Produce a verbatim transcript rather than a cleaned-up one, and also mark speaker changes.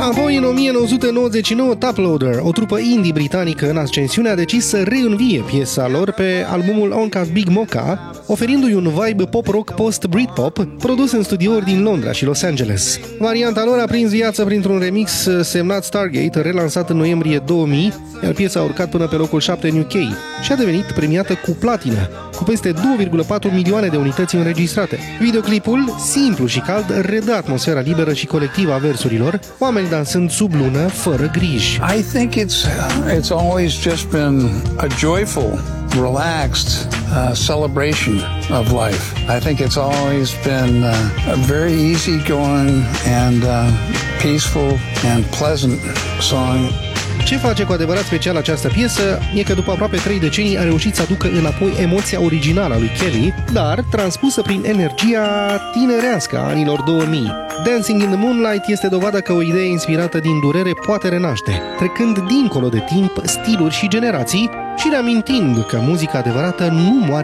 Speaker 1: Apoi, în o mie nouă sute nouăzeci și nouă, Toploader, o trupă indie britanică în ascensiune, a decis să reînvie piesa lor pe albumul Oncast Big Mocha, oferindu-i un vibe pop-rock post-Britpop, produs în studiouri din Londra și Los Angeles. Varianta lor a prins viață printr-un remix semnat Stargate, relansat în noiembrie două mii, iar piesa a urcat până pe locul șapte în U K și a devenit premiată cu platină, cu peste două virgulă patru milioane de unități înregistrate. Videoclipul, simplu și cald, redă atmosfera liberă și colectivă a versurilor, oameni dansând sub lună, fără griji.
Speaker 2: I think it's it's always just been a joyful, relaxed uh, celebration of life. I think it's always been uh, a very easygoing and uh, peaceful and pleasant song.
Speaker 1: Ce face cu adevărat special această piesă e că după aproape trei decenii a reușit să aducă înapoi emoția originală a lui Kelly, dar transpusă prin energia tinerească a anilor două mii. Dancing in the Moonlight este dovada că o idee inspirată din durere poate renaște, trecând dincolo de timp, stiluri și generații și reamintind că muzica adevărată nu moare